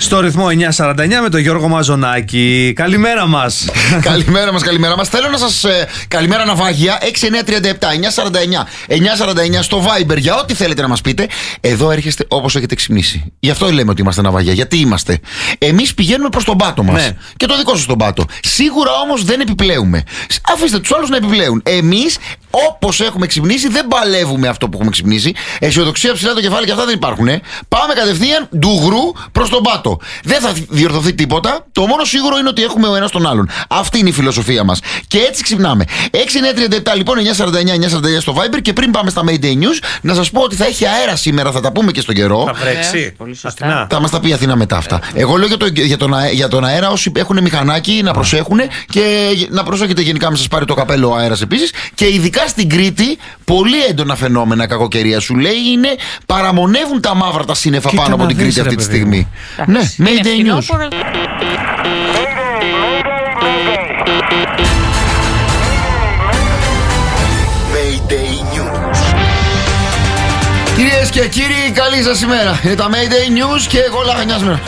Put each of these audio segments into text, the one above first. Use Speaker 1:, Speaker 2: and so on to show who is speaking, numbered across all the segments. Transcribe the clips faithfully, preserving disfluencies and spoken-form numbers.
Speaker 1: Στο ρυθμό εννιά σαράντα εννιά με τον Γιώργο Μαζονάκη. Καλημέρα μας.
Speaker 2: Καλημέρα μας, καλημέρα μας. Θέλω να σας. Ε, καλημέρα ναυάγια. έξι εννιά τριάντα επτά εννιά σαράντα εννιά εννιά σαράντα εννιά στο Viber για ό,τι θέλετε να μας πείτε. Εδώ έρχεστε όπως έχετε ξυπνήσει. Γι' αυτό λέμε ότι είμαστε ναυάγια. Γιατί είμαστε. Εμείς πηγαίνουμε προς τον πάτο μας. Ναι. Και το δικό σας τον πάτο. Σίγουρα όμως δεν επιπλέουμε. Αφήστε τους άλλους να επιπλέουν. Εμείς όπως έχουμε ξυπνήσει δεν παλεύουμε αυτό που έχουμε ξυπνήσει. Αισιοδοξία ψηλά το κεφάλι και αυτά δεν υπάρχουν. Ε. Πάμε κατευθείαν ντουγρού προς τον πάτο. Δεν θα διορθωθεί τίποτα. Το μόνο σίγουρο είναι ότι έχουμε ο ένας τον άλλον. Αυτή είναι η φιλοσοφία μας. Και έτσι ξυπνάμε. έξι εννιά τριάντα επτά λοιπόν εννιά σαράντα εννιά εννιά σαράντα εννιά στο Viber. Και πριν πάμε στα Mayday News, να σας πω ότι θα έχει αέρα σήμερα. Θα τα πούμε και στον καιρό.
Speaker 1: Θα βρέξει.
Speaker 2: Yeah, θα μας τα πει η Αθήνα μετά αυτά. Yeah. Εγώ λέω για, το, για, τον, για τον αέρα, όσοι έχουν μηχανάκι να προσέχουν και να προσέχετε γενικά, μην σας πάρει το καπέλο ο αέρας επίσης. Και ειδικά στην Κρήτη, πολύ έντονα φαινόμενα κακοκαιρία σου λέει είναι παραμονεύουν τα μαύρα τα σύννεφα. Κοίτα πάνω από την Κρήτη αυτή τη στιγμή. Ναι, Mayday News. Mayday News. Κυρίες και κύριοι, καλή σας ημέρα. Είναι τα Mayday News και εγώ λαχανιάσμερα.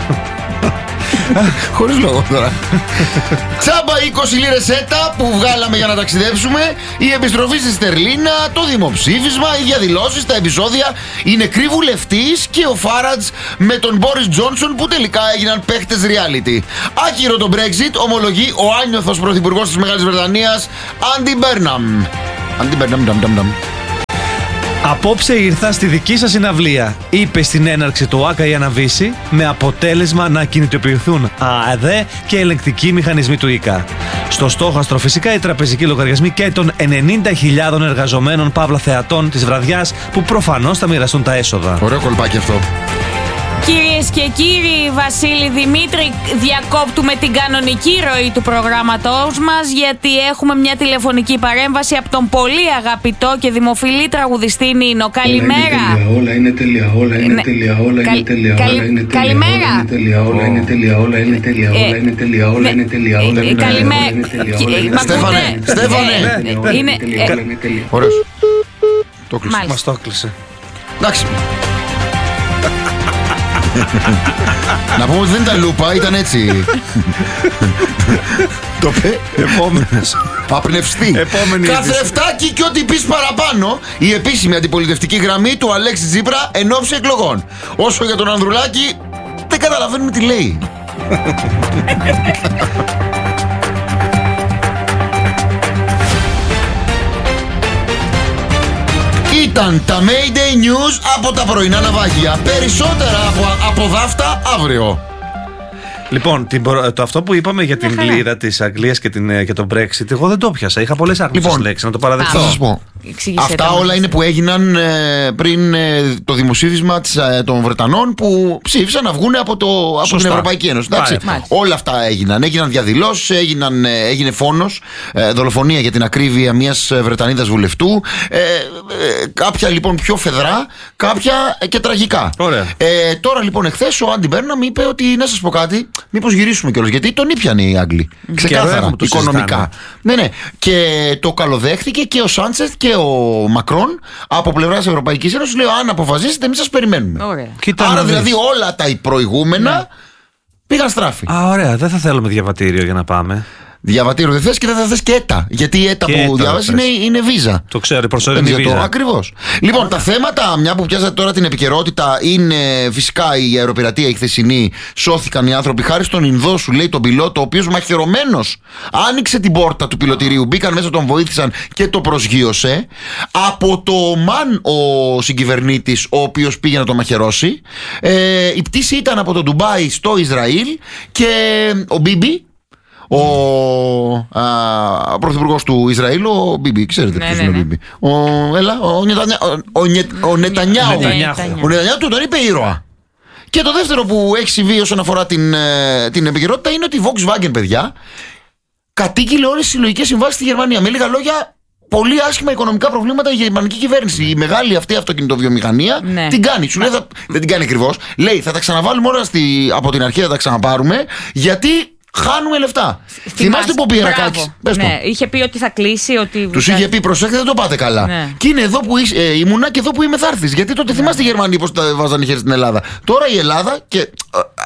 Speaker 2: Χωρίς λόγο τώρα. Τσάμπα είκοσι λίρες έτα που βγάλαμε για να ταξιδέψουμε. Η επιστροφή στη Στερλίνα, το δημοψήφισμα, οι διαδηλώσεις, τα επεισόδια. Η νεκρή βουλευτής και ο Φάρατζ με τον Μπόρις Τζόνσον που τελικά έγιναν παίχτες reality. Άκυρο το Brexit, ομολογεί ο άνιωθος πρωθυπουργός της Μεγάλης Βρετανίας, Άντι Μπέρναμ. Άντι Μπέρναμ, νταμ νταμ νταμ.
Speaker 1: Απόψε ήρθα στη δική σας συναυλία, είπε στην έναρξη του Άκα η Αναβίση, με αποτέλεσμα να κινητοποιηθούν ΑΔΕ και ελεγκτικοί μηχανισμοί του ΙΚΑ. Στο στόχαστρο φυσικά οι τραπεζικοί λογαριασμοί και των ενενήντα χιλιάδων εργαζομένων παύλα θεατών της βραδιάς που προφανώς θα μοιραστούν τα έσοδα.
Speaker 2: Ωραίο κολπάκι αυτό.
Speaker 3: Κυρίες και κύριοι, Βασίλη Δημήτρη, διακόπτουμε την κανονική ροή του προγράμματός μας γιατί έχουμε μια τηλεφωνική παρέμβαση από τον πολύ αγαπητό και δημοφιλή τραγουδιστή Νίνο. Καλημέρα.
Speaker 4: Όλα είναι τέλεια, όλα είναι τέλεια, όλα είναι τέλεια, όλα είναι τέλεια.
Speaker 3: Καλημέρα.
Speaker 4: Όλα είναι τέλεια, όλα είναι τέλεια, όλα είναι τέλεια, όλα είναι τέλεια, όλα είναι τέλεια.
Speaker 3: Καλημέρα.
Speaker 2: Στέφανε, Στέφανε.
Speaker 3: Είναι
Speaker 2: ωραίος. Το κλείσε.
Speaker 1: Μας το έκλεισε.
Speaker 2: Εντάξει. Να πούμε ότι δεν ήταν λούπα, ήταν έτσι. Το πέ.
Speaker 1: Επόμενος.
Speaker 2: Απνευστή. Καθρεφτάκι και ό,τι πεις παραπάνω. Η επίσημη αντιπολιτευτική γραμμή του Αλέξη Τσίπρα εν ώψη εκλογών. Όσο για τον Ανδρουλάκη, δεν καταλαβαίνουμε τι λέει. Ήταν τα Mayday News από τα πρωινά ναυάγια. Περισσότερα από, από δάφτα αύριο.
Speaker 1: Λοιπόν, την, το αυτό που είπαμε για την λίρα της Αγγλίας και, την, και τον Brexit, εγώ δεν το πιάσα. Είχα πολλές άγνωστες λοιπόν, λέξεις, να το παραδεχτώ.
Speaker 2: Θα σας πω. Αυτά όλα είναι που έγιναν ε, πριν ε, το δημοψήφισμα της, ε, των Βρετανών που ψήφισαν να βγουν από, το, από την Ευρωπαϊκή Ένωση. Εντάξει, όλα αυτά έγιναν. Έγιναν διαδηλώσεις, έγιναν, ε, έγινε φόνος, ε, δολοφονία για την ακρίβεια μιας Βρετανίδας βουλευτού. Ε, ε, κάποια λοιπόν πιο φεδρά, κάποια ε, και τραγικά. Ε, τώρα λοιπόν εχθές ο Άντι Μπέρναμ είπε ότι να σας πω κάτι. Μήπως γυρίσουμε κιόλας, γιατί τον ήπιανε οι Άγγλοι. Ξεκάθαρα, οικονομικά. Ναι, ναι. Και το καλοδέχθηκε και ο Σάντσεθ και ο Μακρόν από πλευράς της Ευρωπαϊκής Ένωσης. Λέω, αν αποφασίσετε, εμείς σας περιμένουμε.
Speaker 3: Ωραία.
Speaker 2: Άρα δηλαδή όλα τα προηγούμενα ναι. πήγαν στράφη.
Speaker 1: Α, ωραία. Δεν θα θέλουμε διαβατήριο για να πάμε.
Speaker 2: Διαβατήριο δεν θες και δεν θα θες και ΕΤΑ. Γιατί η ΕΤΑ που διάβασε είναι, είναι βίζα.
Speaker 1: Το ξέρω, η προσωρινή βίζα.
Speaker 2: Ακριβώς. Λοιπόν, τα θέματα, μια που πιάσατε τώρα την επικαιρότητα, είναι φυσικά η αεροπειρατεία η χθεσινή. Σώθηκαν οι άνθρωποι χάρη στον Ινδό, σου λέει τον πιλότο, ο οποίος μαχαιρωμένος άνοιξε την πόρτα του πιλωτηρίου. Μπήκαν μέσα, τον βοήθησαν και το προσγείωσε. Από το Ομάν ο συγκυβερνήτης, ο οποίος πήγε να το μαχαιρώσει. Ε, η πτήση ήταν από το Ντουμπάι στο Ισραήλ και ο Μπίμπι. Ο α, πρωθυπουργός του Ισραήλ, ο Μπίμπι, ξέρετε ποιος είναι ο Μπίμπι. Ο, έλα, ο, Νετανιά, ο, ο, ο Νετανιάου. Ο Νετανιάου του τον είπε ήρωα. Και το δεύτερο που έχει συμβεί όσον αφορά την, την επικαιρότητα είναι ότι η Volkswagen, παιδιά, κατήγγειλε όλες τις συλλογικές συμβάσεις στη Γερμανία. Με λίγα λόγια, πολύ άσχημα οικονομικά προβλήματα η γερμανική κυβέρνηση. Η μεγάλη αυτή αυτοκινητοβιομηχανία ναι. την κάνει. Σου λέει, θα, δεν την κάνει ακριβώς. Λέει, θα τα ξαναβάλουμε όλα στη, από την αρχή, θα τα ξαναπάρουμε, γιατί χάνουμε λεφτά. Θυμάστε που πει Ρακάκης?
Speaker 3: Ναι, είχε πει ότι θα κλείσει. Ότι...
Speaker 2: Τους είχε πει προσέξτε, δεν το πάτε καλά. Ναι. Και είναι εδώ που ε, ήμουνα και εδώ που είμαι θα έρθεις. Γιατί τότε ναι. θυμάστε οι Γερμανοί πως τα βάζανε χέρι στην Ελλάδα. Τώρα η Ελλάδα, και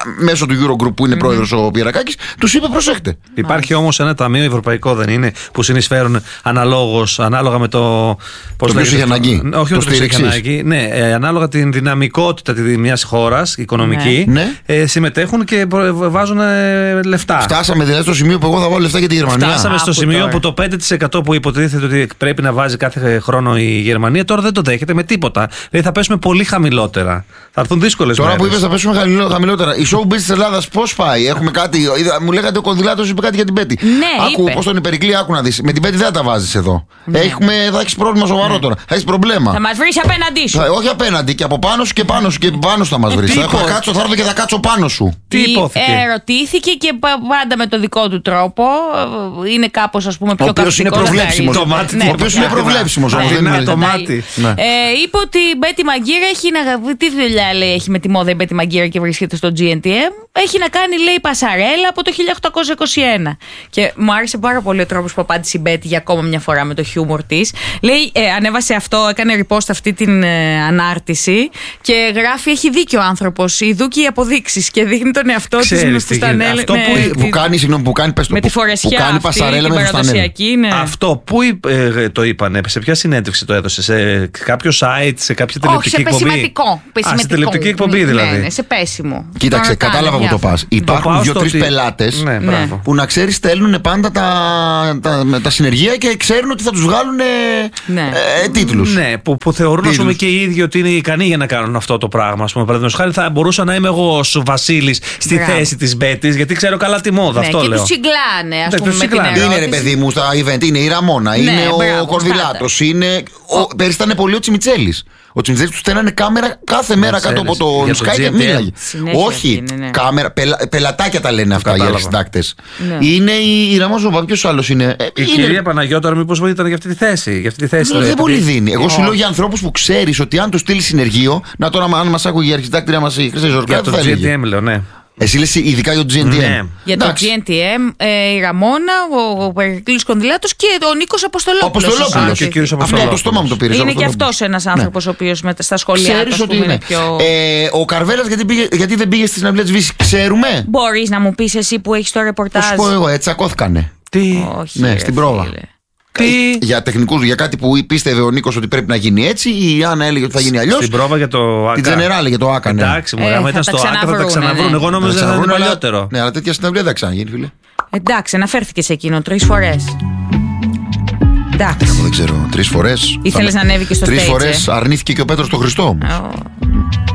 Speaker 2: μέσω του Eurogroup που είναι mm-hmm. πρόεδρος ο Πιερακάκης, τους είπε προσέχτε.
Speaker 1: Υπάρχει όμως ένα ταμείο ευρωπαϊκό, δεν είναι, που συνεισφέρουν αναλόγως, ανάλογα με το.
Speaker 2: Πώς το ποιος είχε αναγκή.
Speaker 1: Όχι, το είχε ανάγκη. Ναι, ε, ανάλογα την δυναμικότητα μιας χώρας, οικονομική,
Speaker 2: ναι.
Speaker 1: ε, συμμετέχουν και βάζουν ε, λεφτά.
Speaker 2: Φτάσαμε δηλαδή στο σημείο που εγώ θα βάλω λεφτά για τη Γερμανία.
Speaker 1: Φτάσαμε στο σημείο τώρα. Που το πέντε τοις εκατό που υποτίθεται ότι πρέπει να βάζει κάθε χρόνο η Γερμανία, τώρα δεν το δέχεται με τίποτα. Δηλαδή θα πέσουμε πολύ χαμηλότερα. Θα έρθουν δύσκολες
Speaker 2: τώρα
Speaker 1: μέρες.
Speaker 2: Που είπες θα πέσουμε χαμηλότερα. Η showbiz της Ελλάδας πώς πάει? Έχουμε κάτι. Μου λέγατε ο Κονδυλάτος είπε κάτι για την Πέτη.
Speaker 3: Ναι,
Speaker 2: άκου πώς τον Περικλή, άκου να δεις. Με την Πέτη δεν θα τα βάζεις εδώ. Ναι. Έχουμε, θα έχεις πρόβλημα σοβαρό ναι. τώρα. Θα έχεις πρόβλημα.
Speaker 3: Θα μας βρεις απέναντί σου.
Speaker 2: Θα, όχι απέναντι, και από πάνω σου και πάνω σου και πάνω σου θα μας βρεις. Θα, θα κάτσω, θα έρθω και θα κάτσω πάνω σου.
Speaker 1: Τι υπόθηκε?
Speaker 3: Ερωτήθηκε και πάντα με το δικό του τρόπο. Είναι κάπως ας πούμε πιο
Speaker 2: καυστικός. Ο οποίος είναι προβλέψιμος.
Speaker 1: Το μάτι,
Speaker 2: ναι, ο οποίος είναι προβλέψιμος.
Speaker 1: Το μάτι.
Speaker 3: Είπε ότι η Μπέτη Μαγκύρα έχει να. Τι δουλειά λέει έχει με τη μόδα η Μπέτη Μαγκύρα και βρίσκεται στο τζι εν τι εμ? Έχει να κάνει, λέει, πασαρέλα από το χίλια οκτακόσια είκοσι ένα. Και μου άρεσε πάρα πολύ ο τρόπος που απάντησε η Μπέτη για ακόμα μια φορά με το χιούμορ της. Λέει, ε, ανέβασε αυτό, έκανε repost αυτή την ε, ανάρτηση και γράφει: έχει δίκιο ο άνθρωπος. Ειδού και οι αποδείξεις. Και δείχνει τον εαυτό της με φουστανέλα.
Speaker 2: Αυτό ναι, που, που κάνει, συγγνώμη, που κάνει, πες το,
Speaker 3: με τη φορεσιά
Speaker 2: που κάνει
Speaker 3: αυτή,
Speaker 2: πασαρέλα με φουστανέλα.
Speaker 3: Ναι.
Speaker 1: Αυτό που ε, το είπανε, σε ποια συνέντευξη το έδωσε, σε κάποιο site, σε κάποια τηλεοπτική εκπομπή?
Speaker 3: Όχι, σε πεσηματικό.
Speaker 1: Α, σε τηλεοπτική εκπομπή δηλαδή.
Speaker 3: Ναι, σε πέσιμο.
Speaker 2: Κοίταξε, κατάλαβα που το πας. Υπάρχουν δύο-τρεις πελάτες
Speaker 1: ναι, ναι.
Speaker 2: που να ξέρεις στέλνουν πάντα τα, τα, τα συνεργεία και ξέρουν ότι θα τους βγάλουν ναι. ε, τίτλους.
Speaker 1: Ναι, που, που θεωρούν ας πούμε, και οι ίδιοι ότι είναι ικανοί για να κάνουν αυτό το πράγμα. Ας πούμε, παραδείγματος χάρη, θα μπορούσα να είμαι εγώ ως Βασίλης στη Μπράβο. θέση της Μπέτης, γιατί ξέρω καλά τη μόδα.
Speaker 3: Ναι,
Speaker 1: αυτό
Speaker 3: και
Speaker 1: λέω.
Speaker 3: Τους συγκλάνε, ας
Speaker 1: ναι,
Speaker 3: πούμε.
Speaker 1: Τους
Speaker 3: με την ερώτηση.
Speaker 2: Είναι ρε παιδί μου στα event, είναι η Ραμόνα, ναι, είναι μπράβο, ο Κορδιλάτος, είναι. Ο, πέρυσι ήταν πολύ ο Τσιμιτσέλης. Ο Τσιμιτσέλης του στέλνανε κάμερα κάθε μέρα κάτω από το Sky και μίλαγε. Όχι, είναι, ναι. κάμερα, πελα, πελατάκια τα λένε αυτά. Κατάλαβα. Οι συντάκτες. Ναι. Είναι η, η Ραμόζοβα, ποιος άλλος είναι?
Speaker 1: Η είναι... κυρία Παναγιώτα, μήπως ήταν για αυτή τη θέση. Για αυτή τη θέση
Speaker 2: δεν πολύ δίνει. Εγώ σου λέω για ανθρώπους που ξέρεις ότι αν του στείλει συνεργείο. Να τώρα, αν μας άκουγε η αρχισυντάκτρια μας η Χρυσή Ζορκά,
Speaker 1: το τζι τι εμ λέω, ναι.
Speaker 2: Εσύ λες ειδικά για το τζι εν τι εμ.
Speaker 1: Ναι.
Speaker 3: Για το τζι εν τι εμ, ε, η Ραμόνα, ο, ο Περικλής Κονδυλάτος και ο Νίκος Αποστολόπουλος.
Speaker 2: Ο Αποστολόπουλος. Αυτό το στόμα μου το πήρε.
Speaker 3: Είναι και αυτός ένας άνθρωπος ναι. ο οποίος με, στα σχολεία του
Speaker 2: ότι είναι. Πιο... Ε, ο Καρβέλας γιατί, πήγε, γιατί δεν πήγε στη συναυλία της Βύσης, ξέρουμε.
Speaker 3: Μπορείς να μου πεις εσύ που έχεις το ρεπορτάζ?
Speaker 2: Θα σου πω εγώ, έτσι τσακώθηκανε.
Speaker 1: Τι?
Speaker 2: Όχι, ναι, στην πρόβα. Τι? Για τεχνικούς, για κάτι που πίστευε ο Νίκος ότι πρέπει να γίνει έτσι, η Άννα έλεγε ότι θα γίνει αλλιώς.
Speaker 1: Στην πρόβα για το ΑΚΑ.
Speaker 2: Την Τζενεράλ για το ΑΚΑ, ναι.
Speaker 1: Εντάξει, μου άμα ήταν στο ΑΚΑ θα τα ξαναβρούν. Εγώ νόμιζα ότι θα ήταν παλιότερο.
Speaker 2: Ναι, αλλά τέτοια συναυλία δεν ξαναγίνει, φίλε.
Speaker 3: Εντάξει, αναφέρθηκε σε εκείνο τρεις φορές. Εντάξει.
Speaker 2: Εγώ δεν ξέρω, τρεις φορές.
Speaker 3: Ήθελες να ανέβει και στο stage.
Speaker 2: Τρεις φορές αρνήθηκε και ο Πέτρος τον Χριστό όμως.